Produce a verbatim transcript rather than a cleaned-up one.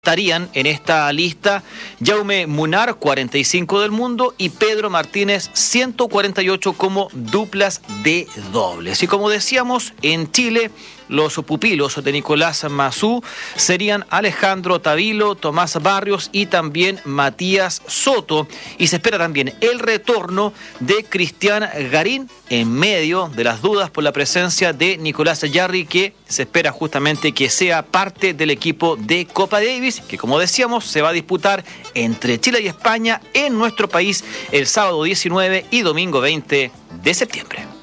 Estarían en esta lista Jaume Munar, cuarenta y cinco del mundo, y Pedro Martínez, ciento cuarenta y ocho como duplas de dobles. Y como decíamos, en Chile, los pupilos de Nicolás Massú serían Alejandro Tavilo, Tomás Barrios y también Matías Soto. Y se espera también el retorno de Cristian Garín en medio de las dudas por la presencia de Nicolás Jarry, que se espera justamente que sea parte del equipo de Copa Davis, que como decíamos se va a disputar entre Chile y España en nuestro país el sábado diecinueve y domingo veinte de septiembre.